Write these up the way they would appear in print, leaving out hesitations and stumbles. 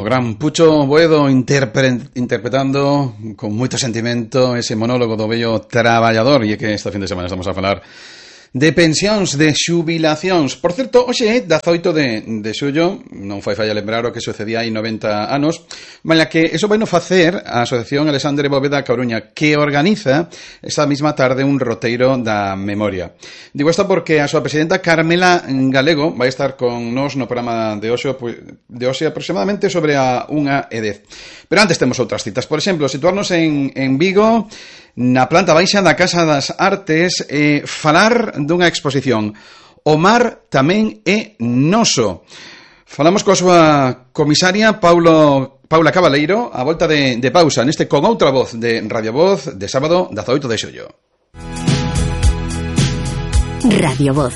O gran Pucho Boedo interpretando con moito sentimento ese monólogo do vello traballador. E é que este fin de semana estamos a falar de pensións, de xubilacións. Por certo, hoxe é 18 de xullo, non fai falla lembrar o que sucedía hai 90 anos, malia que eso vai no facer a Asociación Alexandre Bóveda Coruña, que organiza esta mesma tarde un roteiro da memoria. Digo isto porque a súa presidenta Carmela Galego vai estar con nós no programa de hoxe aproximadamente sobre a 1:10. Pero antes temos outras citas. Por exemplo, situarnos en Vigo, na planta baixa da Casa das Artes, falar dunha exposición. O mar tamén é noso. Falamos coa súa comisaria Paula Cabaleiro a volta de pausa neste Con Outra Voz de Radio Voz de sábado 18 de xullo. Radio Voz.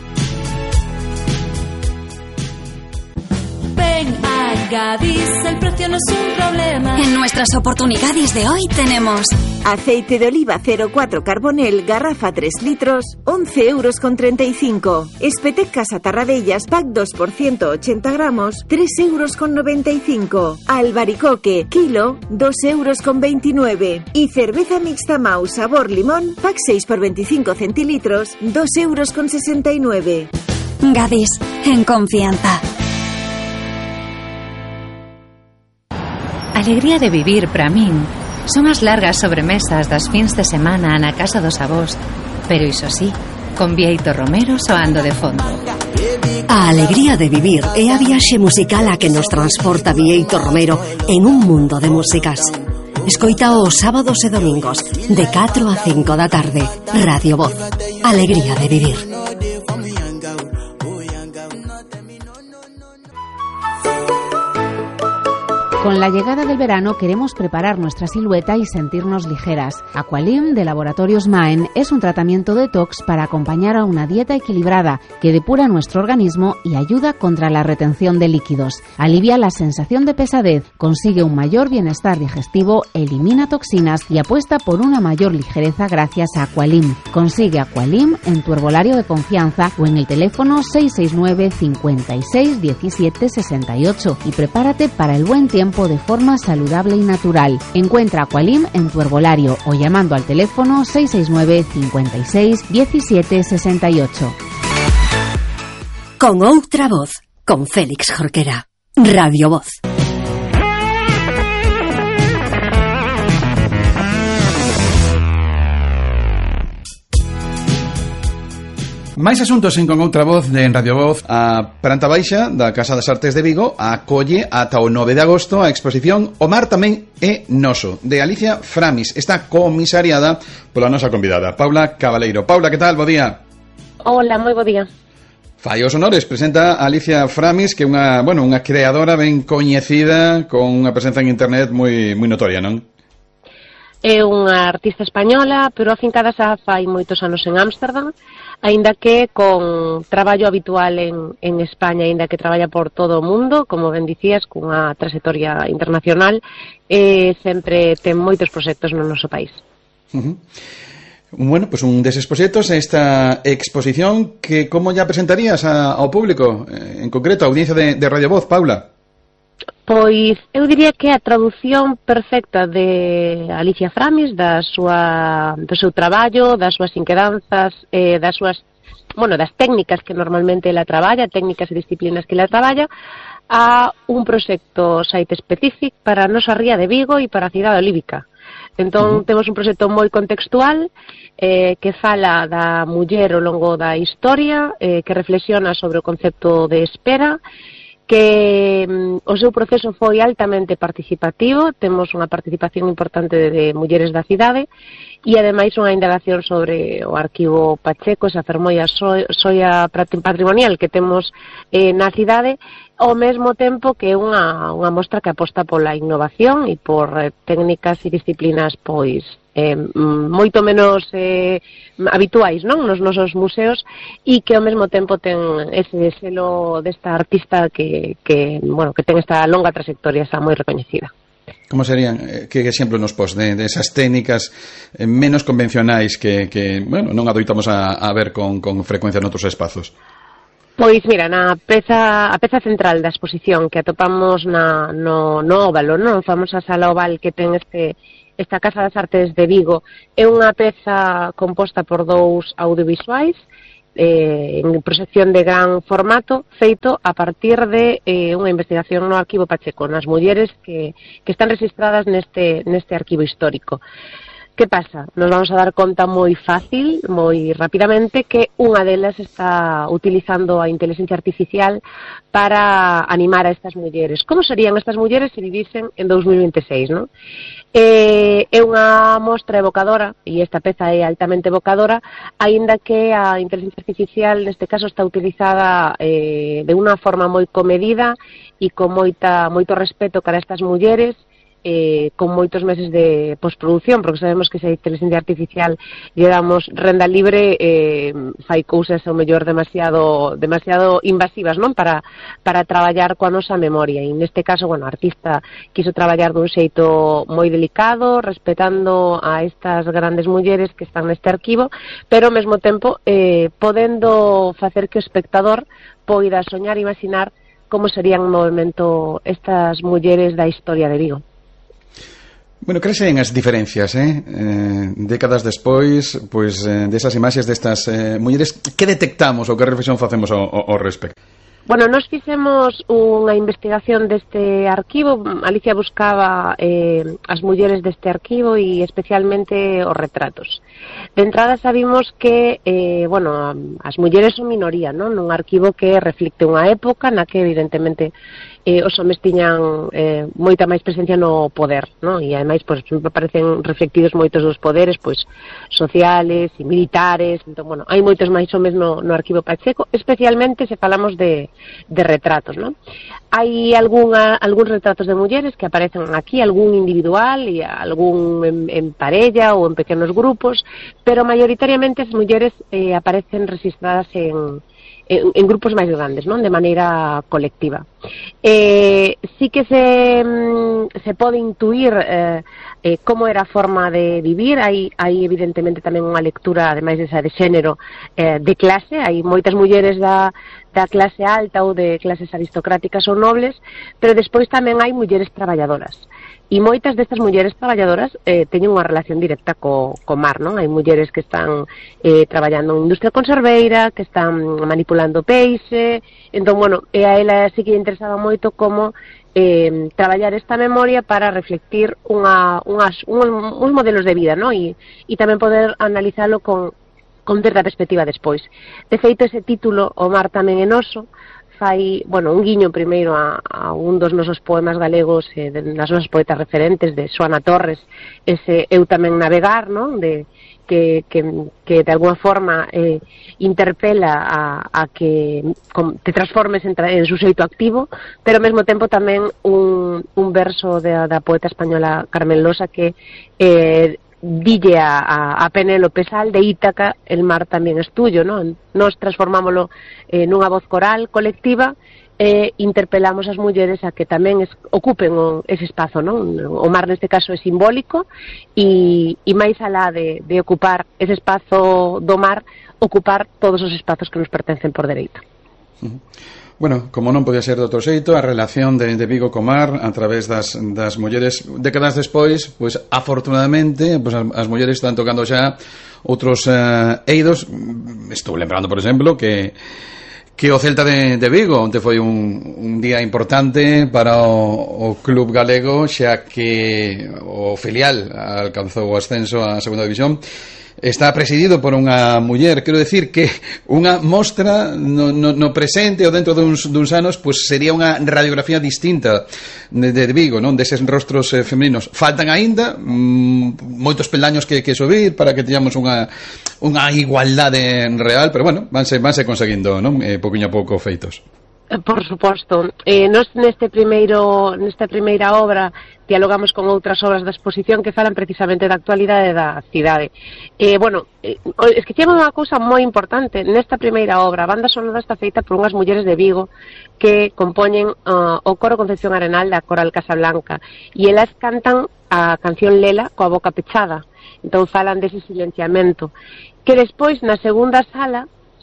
Gadis, el precio no es un problema. En nuestras oportunidades de hoy tenemos aceite de oliva 04 Carbonel, garrafa 3 litros, 11,35 €. Espetec Casa Tarradellas, pack 2 por 180 gramos, 3,95 €. Albaricoque, kilo, 2,29 €. Y cerveza mixta Mau sabor limón, pack 6 por 25 centilitros, 2,69 €. Gadis, en confianza. Alegría de vivir para min son as largas sobremesas das fins de semana na casa dos avós, pero iso sí, con Bieito Romero soando de fondo. A alegría de vivir é a viaxe musical a que nos transporta Bieito Romero en un mundo de músicas. Escoita os sábados e domingos de 4 a 5 da tarde. Radio Voz. Alegría de vivir. Con la llegada del verano queremos preparar nuestra silueta y sentirnos ligeras. Aqualim de Laboratorios Maen es un tratamiento detox para acompañar a una dieta equilibrada que depura nuestro organismo y ayuda contra la retención de líquidos. Alivia la sensación de pesadez, consigue un mayor bienestar digestivo, elimina toxinas y apuesta por una mayor ligereza gracias a Aqualim. Consigue Aqualim en tu herbolario de confianza o en el teléfono 669 56 17 68 y prepárate para el buen tiempo de forma saludable y natural. Encuentra Aqualim en tu herbolario o llamando al teléfono 669 56 17 68. Con Outra Voz, con Félix Jorquera. Radio Voz. Máis asuntos en Con Outra Voz de Radio Voz. A planta baixa da Casa das Artes de Vigo acolle ata o 9 de agosto a exposición O mar tamén é noso, de Alicia Framis. Está comisariada pola nosa convidada, Paula Cabaleiro. Paula, que tal? Bo día. Hola, moi bo día. Fai os honores, presenta a Alicia Framis, que é unha creadora ben coñecida, con unha presenza en internet moi notoria, non? É unha artista española, pero afincada xa fai moitos anos en Ámsterdam, aínda que con traballo habitual en España, aínda que traballa por todo o mundo, como ben dicías, cunha trayectoria internacional, sempre ten moitos proxectos no noso país. Bueno, pues un deses proxectos é esta exposición que como ya presentarías ao público, en concreto a audiencia de Radio Voz, Paula? Pois eu diría que a traducción perfecta de Alicia Framis, do seu traballo, das súas inquedanzas, das técnicas que normalmente ela traballa, técnicas e disciplinas que ela traballa, a un proxecto site específico para a nosa ría de Vigo e para a cidade olívica. Entón, temos un proxecto moi contextual que fala da muller ao longo da historia, que reflexiona sobre o concepto de espera, que o seu proceso foi altamente participativo, temos unha participación importante de mulleres da cidade e ademais unha indagación sobre o arquivo Pacheco, esa fermolla soia patrimonial que temos na cidade, ao mesmo tempo que é unha mostra que aposta pola innovación e por técnicas e disciplinas pois moito menos habituais, non, nos nosos museos, e que ao mesmo tempo ten ese selo desta artista que ten esta longa trayectoria xa moi recoñecida. Como serían, que exemplo nos pos de esas técnicas menos convencionais que non adoitamos a ver con frecuencia noutros espazos? Pois mira, a peza central da exposición que atopamos no óvalo, non? Famosa sala oval que ten esta Casa das Artes de Vigo, é unha peza composta por 2 audiovisuais en proxección de gran formato, feito a partir de unha investigación no Arquivo Pacheco, nas mulleres que están registradas neste arquivo histórico. Que pasa? Nos vamos a dar conta moi fácil, moi rapidamente, que unha delas está utilizando a inteligencia artificial para animar a estas mulleres. Como serían estas mulleres se vivisen en 2026, non? É unha mostra evocadora, e esta peza é altamente evocadora, aínda que a inteligencia artificial neste caso está utilizada de unha forma moi comedida e con moito respeto cara a estas mulleres, con moitos meses de postproducción, porque sabemos que se a inteligencia artificial lle damos renda libre, fai cousas ao mellor demasiado invasivas, non? Para traballar coa nosa memoria, e neste caso, bueno, a artista quiso traballar dun xeito moi delicado, respetando a estas grandes mulleres que están neste arquivo, pero ao mesmo tempo podendo facer que o espectador poida soñar e imaginar como serían no movimento estas mulleres da historia de Vigo. Bueno, crecen as diferencias, décadas despois, pois, desas imaxes destas mulleres, que detectamos ou que reflexión facemos ao respecto? Bueno, nós fixemos unha investigación deste arquivo. Alicia buscaba as mulleres deste arquivo e especialmente os retratos. De entrada sabimos que, bueno, as mulleres son minoría, non? Nun arquivo que reflicte unha época na que evidentemente os homes tiñan moita máis presencia no poder, non? E ademais, pois, sempre aparecen reflectidos moitos dos poderes, pois, sociales e militares. Entón, bueno, hai moitos máis homes no arquivo Pacheco, especialmente se falamos de retratos, non? Hai algúns retratos de mulleres que aparecen aquí, algún individual e algún en parella ou en pequenos grupos, pero maioritariamente as mulleres aparecen registradas en grupos máis grandes, non? De maneira colectiva. Sí que se pode intuir como era a forma de vivir. Hai evidentemente tamén unha lectura, ademais desa de xénero, de clase. Hai moitas mulleres da clase alta ou de clases aristocráticas ou nobles, pero despois tamén hai mulleres traballadoras. E moitas destas mulleres traballadoras teñen unha relación directa co mar, non? Hai mulleres que están traballando en industria conserveira, que están manipulando peixe. Entón, bueno, a ela sí que interesaba moito como traballar esta memoria para reflectir uns modelos de vida, non? E tamén poder analizalo con certa perspectiva despois. De feito, ese título, O mar tamén é noso, fai, bueno, un guiño primeiro a un dos nosos poemas galegos, das nosas poetas referentes, de Xoana Torres, ese Eu tamén navegar, non? Que de alguna forma interpela a que te transformes en suxeito activo, pero ao mesmo tempo tamén un verso da poeta española Carmen Losa que dille a Penélope Sal de Ítaca, el mar tamén es tuyo, non? Nos transformámoslo nunha voz coral colectiva e interpelamos as mulleres a que tamén ocupen ese espazo, non? O mar neste caso é simbólico e máis alá de ocupar ese espazo do mar, ocupar todos os espazos que nos pertencen por dereito. Bueno, como non podía ser de outro xeito, a relación de Vigo co mar a través das mulleres décadas despois, pois afortunadamente, pois as mulleres están tocando xa outros eidos. Estou lembrando, por exemplo, que o Celta de Vigo onde foi un día importante para o club galego, xa que o filial alcanzou o ascenso á segunda división. Está presidido por unha muller. Quero decir que unha mostra no presente ou dentro duns anos, pois sería unha radiografía distinta de Vigo, non? Deses rostros femininos. Faltan aínda moitos peldaños que subir para que teñamos unha igualdade real, pero bueno, vanse conseguindo, non? Pouquiño a pouco feitos. Por suposto. Nós nesta primeira obra dialogamos con outras obras da exposición que falan precisamente da actualidade da cidade. Bueno, esquecemos unha cousa moi importante. Nesta primeira obra, a banda sonora está feita por unhas mulleres de Vigo que compoñen o coro Concepción Arenal da Coral Casablanca, e elas cantan a canción Lela coa boca pechada. Entón falan dese silenciamento, que despois na segunda sala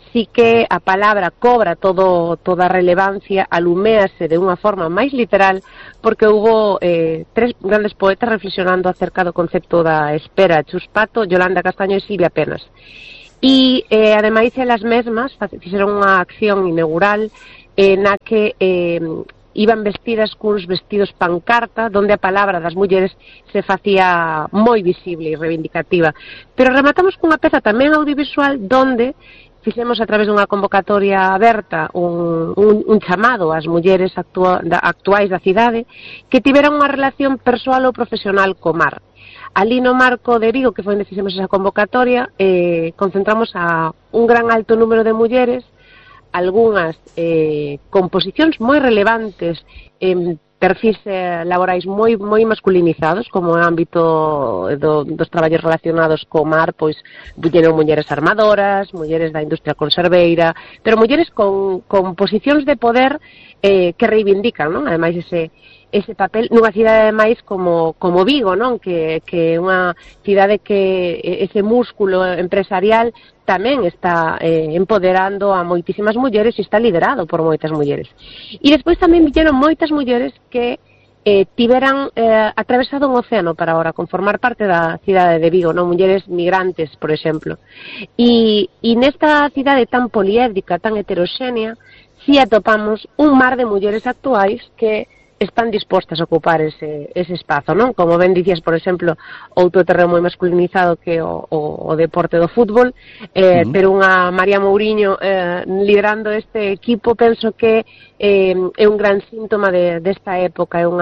sí que a palabra cobra toda a relevancia, aluméase de unha forma máis literal, porque houbo tres grandes poetas reflexionando acerca do concepto da espera: Chus Pato, Yolanda Castaño e Silvia Penas. E, ademais, elas mesmas fixeron unha acción inaugural na que iban vestidas cuns vestidos pancarta, donde a palabra das mulleres se facía moi visible e reivindicativa. Pero rematamos cunha peza tamén audiovisual donde fixemos a través dunha convocatoria aberta un chamado ás mulleres actuais da cidade que tiveran unha relación persoal ou profesional co mar. Ali no marco de Vigo, que foi onde fixemos esa convocatoria, concentramos a un gran alto número de mulleres, algunhas con posicións moi relevantes en perfis laborais moi masculinizados, como o ámbito dos traballos relacionados co mar, pois viñeron mulleres armadoras, mulleres da industria conserveira, pero mulleres con posicións de poder que reivindican, non? Ademais, ese papel nunha cidade ademais como Vigo, non? Que é unha cidade que ese músculo empresarial tamén está empoderando a moitísimas mulleres e está liderado por moitas mulleres. E despois tamén viñeron moitas mulleres que tiveran atravesado un océano para ahora conformar parte da cidade de Vigo, non? Mulleres migrantes, por exemplo. E nesta cidade tan poliédrica, tan heteroxénea, si atopamos un mar de mulleres actuais que están dispostas a ocupar ese espazo, non? Como ben dicías, por exemplo, outro terreno moi masculinizado que o deporte do fútbol, pero unha María Mouriño liderando este equipo, penso que é un gran síntoma desta época, é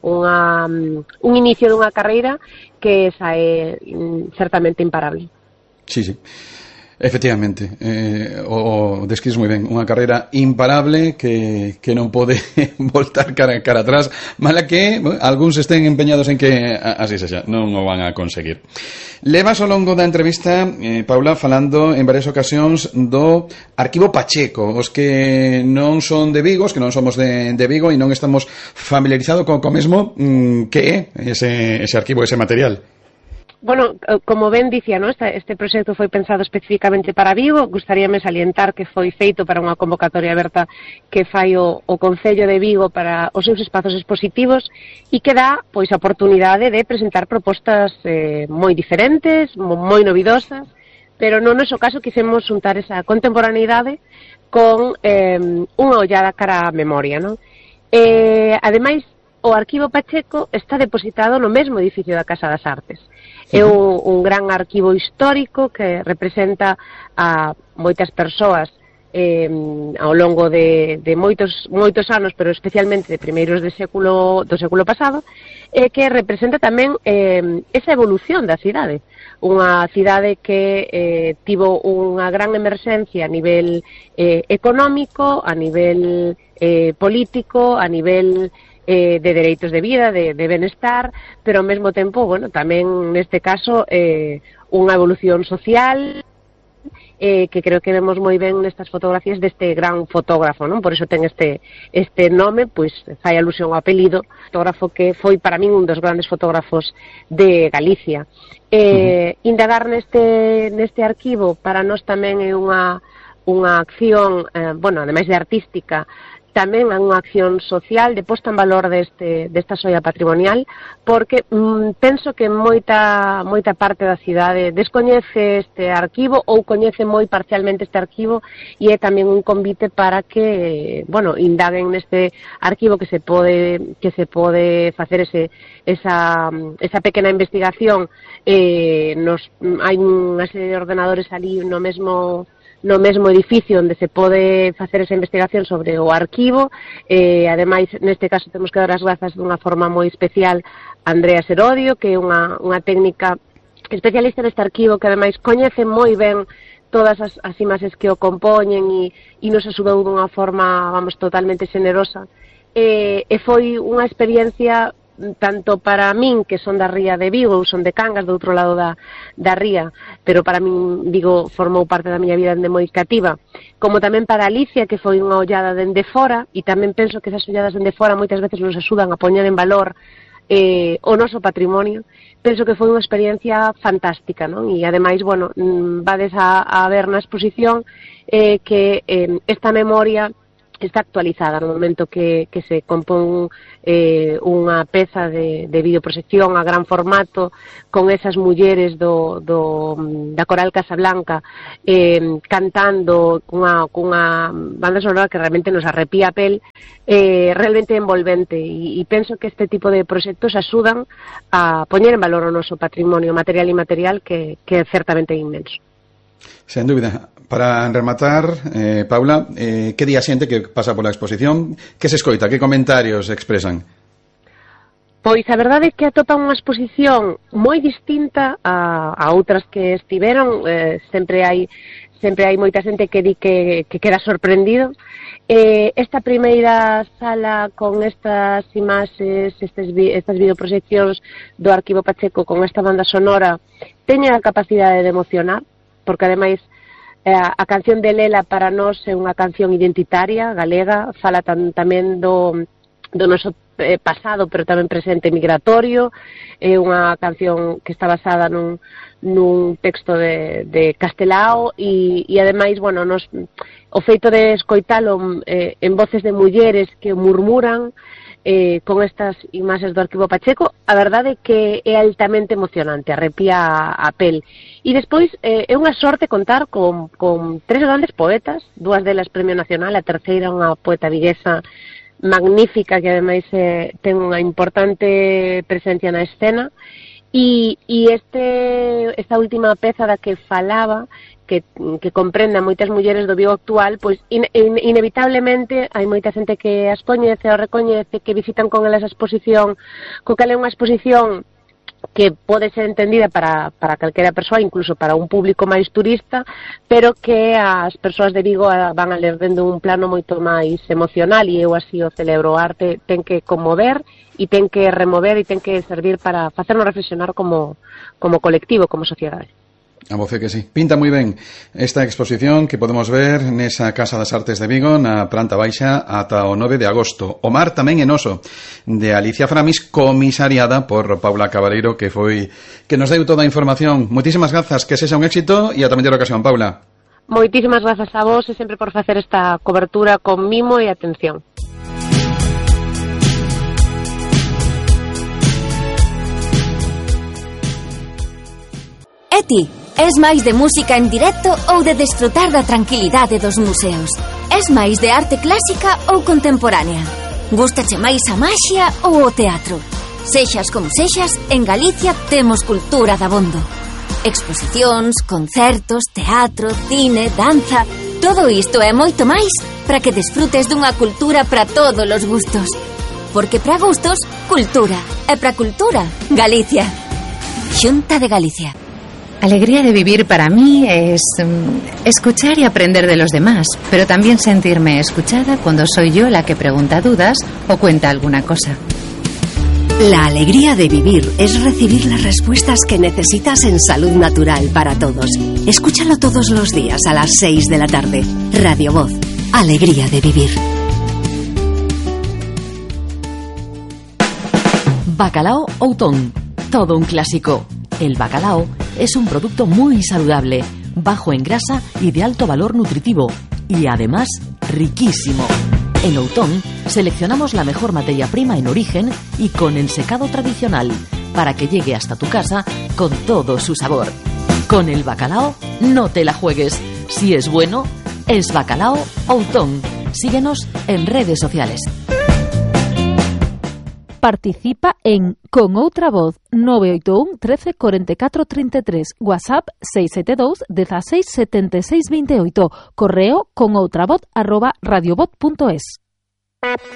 un inicio dunha carreira que esa é certamente imparable. Sí. Efectivamente, o describes moi ben, unha carreira imparable que non pode voltar cara atrás, mala que algúns estén empeñados en que así sexa, non o van a conseguir. Levas ao longo da entrevista, Paula, falando en varias ocasións do Arquivo Pacheco. Os que non son de Vigo, os que non somos de Vigo e non estamos familiarizados co mesmo, que é ese arquivo, ese material? Bueno, como ben dicía, ¿no? Este proxecto foi pensado especificamente para Vigo. Gustaríame salientar que foi feito para unha convocatoria aberta que fai o Concello de Vigo para os seus espazos expositivos e que dá pois a oportunidade de presentar propostas moi diferentes, moi novidosas, pero no noso caso quixemos xuntar esa contemporaneidade con unha ollada cara á memoria, ¿no? Ademais, o Arquivo Pacheco está depositado no mesmo edificio da Casa das Artes. É un gran arquivo histórico que representa a moitas persoas ao longo de moitos anos, pero especialmente de primeiros do século pasado, que representa tamén esa evolución da cidade. Unha cidade que tivo unha gran emerxencia a nivel económico, a nivel político, a nivel de dereitos de vida, de benestar, pero ao mesmo tempo, bueno, tamén neste caso unha evolución social que creo que vemos moi ben nestas fotografías deste gran fotógrafo, non? Por iso ten este nome, pois fai alusión ao apelido, fotógrafo que foi para min un dos grandes fotógrafos de Galicia. Indagar neste arquivo para nós tamén é unha acción, bueno, ademais de artística, tamén é unha acción social de posta en valor desta xoia patrimonial, porque penso que moita parte da cidade descoñece este arquivo ou coñece moi parcialmente este arquivo, e é tamén un convite para que, bueno, indaguen neste arquivo que se pode facer esa pequena investigación. Hai unha serie de ordenadores ali no mesmo edificio onde se pode facer esa investigación sobre o arquivo. Ademais, neste caso temos que dar as grazas dunha forma moi especial a Andrea Serodio, que é unha técnica especialista neste arquivo, que ademais coñece moi ben todas as imaxes que o compoñen e nos axudou dunha forma, vamos, totalmente xenerosa. E foi unha experiencia tanto para min, que son da ría de Vigo, ou son de Cangas, do outro lado da ría, pero para min Vigo formou parte da miña vida dende moi cativa, como tamén para Alicia, que foi unha ollada dende fora, e tamén penso que esas olladas dende fora moitas veces nos axudan a poñer en valor o noso patrimonio. Penso que foi unha experiencia fantástica, non? E ademais, bueno, vades a ver na exposición que esta memoria está actualizada no momento que se compón unha peza de videoproxección a gran formato con esas mulleres da Coral Casablanca cantando cunha banda sonora que realmente nos arrepía a pel, realmente envolvente, e penso que este tipo de proxectos axudan a poñer en valor o noso patrimonio material e inmaterial que é certamente inmenso. Sen dúbida. Para rematar, Paula, que día xente que pasa pola exposición? Que se escoita? Que comentarios expresan? Pois a verdade é que atopan unha exposición moi distinta a outras que estiveron. Sempre hai moita xente que di que queda sorprendido. Esta primeira sala con estas imaxes, estas videoproxeccións do Arquivo Pacheco con esta banda sonora teñen a capacidade de emocionar, porque ademais a canción de Lela para nós é unha canción identitaria, galega, fala tamén do noso pasado, pero tamén presente migratorio. É unha canción que está basada nun texto de Castelao e ademais, bueno, o feito de escoitalo en voces de mulleres que murmuran con estas imaxes do Arquivo Pacheco, a verdade é que é altamente emocionante, arrepía a pel. E despois é unha sorte contar con tres grandes poetas, dúas delas Premio Nacional, a terceira unha poeta viguesa magnífica que ademais ten unha importante presencia na escena, e esta última peza da que falaba, que comprende a moitas mulleres do Vigo actual, pois inevitablemente hai moita xente que as coñece ou recoñece, que visitan con elas a exposición, co cal é unha exposición que pode ser entendida para calquera persoa, incluso para un público máis turista, pero que as persoas de Vigo van a ler dende un plano moito máis emocional, e eu así o celebro. A arte ten que conmover e ten que remover e ten que servir para facernos reflexionar como colectivo, como sociedade. A voce que sí. Pinta moi ben esta exposición que podemos ver nesa Casa das Artes de Vigo, na planta baixa, ata o 9 de agosto. O mar tamén é noso, de Alicia Framis, comisariada por Paula Cabaleiro, que nos deu toda a información. Moitísimas grazas, que sexa un éxito e ata mellor ocasión, Paula. Moitísimas grazas a vos e sempre por facer esta cobertura con mimo e atención. Eti, es máis de música en directo ou de desfrutar da tranquilidade dos museos? Es máis de arte clásica ou contemporánea? Gústache máis a maxia ou o teatro? Sexas como sexas, en Galicia temos cultura dabondo. Exposicións, concertos, teatro, cine, danza... Todo isto é moito máis para que desfrutes dunha cultura para todos os gustos. Porque para gustos, cultura. E para cultura, Galicia. Xunta de Galicia. Alegría de vivir para mí es escuchar y aprender de los demás, pero también sentirme escuchada cuando soy yo la que pregunta dudas o cuenta alguna cosa. La alegría de vivir es recibir las respuestas que necesitas en Salud Natural para Todos. Escúchalo todos los días a las 6 de la tarde. Radio Voz. Alegría de vivir. Bacalao Outón. Todo un clásico. El bacalao es un producto muy saludable, bajo en grasa y de alto valor nutritivo, y además riquísimo. En Outón seleccionamos la mejor materia prima en origen y con ensecado tradicional, para que llegue hasta tu casa con todo su sabor. Con el bacalao no te la juegues. Si es bueno, es Bacalao Outón. Síguenos en redes sociales. Participa en Con Outra Voz 981 13 44 33, WhatsApp 672 16 76 28, correo conoutravoz@radiovoz.es.